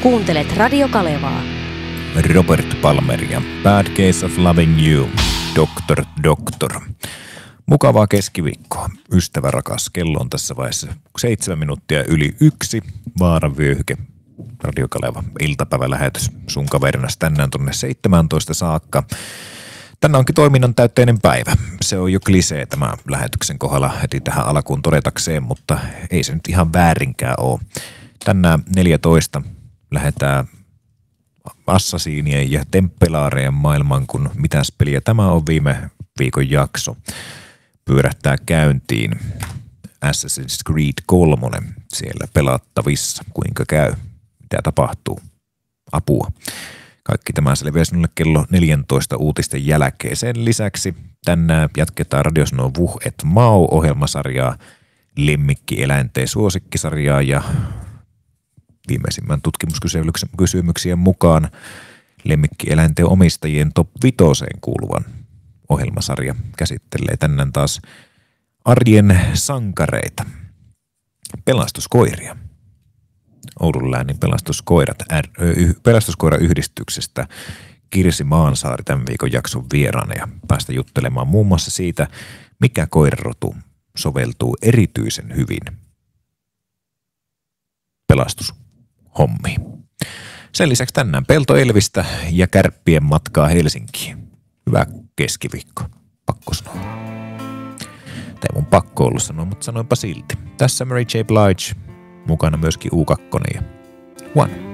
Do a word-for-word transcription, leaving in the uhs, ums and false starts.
Kuuntelet Radio Kalevaa. Robert Palmer ja Bad Case of Loving You, Doctor Doctor. Mukavaa keskiviikkoa, ystävä rakas. Kello on tässä vaiheessa seitsemän minuuttia yli yksi. Vaaran vyöhyke. Radio Kaleva iltapäivälähetys sun kaverinas tänään tuonne seitsemäntoista saakka. Tänään onkin toiminnan täytteinen päivä. Se on jo klisee tämä lähetyksen kohdalla heti tähän alkuun todetakseen, mutta ei se nyt ihan väärinkään ole. Tänään neljätoista lähdetään Assasiinien ja Temppelaareen maailman, kun mitäs peliä tämä on viime viikon jakso. Pyörähtää käyntiin Assassin's Creed kolme siellä pelattavissa. Kuinka käy? Mitä tapahtuu? Apua. Kaikki tämä selviää sinulle kello neljätoista uutisten jälkeen. Sen lisäksi tänään jatketaan Radio Snow Vuh et Mau-ohjelmasarjaa, lemmikkieläinten suosikkisarjaa ja viimeisimmän tutkimuskysymyksien mukaan lemmikkieläinten omistajien top vitoseen kuuluvan ohjelmasarja käsittelee tänään taas arjen sankareita, pelastuskoiria. Oulun läänin pelastuskoirat, pelastuskoirayhdistyksestä Kirsi Maansaari tämän viikon jakson vieraana ja päästä juttelemaan muun muassa siitä, mikä koirarotu soveltuu erityisen hyvin pelastushommiin. Sen lisäksi tänään Pelto Elvistä ja Kärppien matkaa Helsinkiin. Hyvää keskiviikko, pakko sanoa. Tai mun pakko ollut sanoa, mutta sanoinpa silti. Tässä Mary J. Blige, mukana myöskin U kaksi ja One.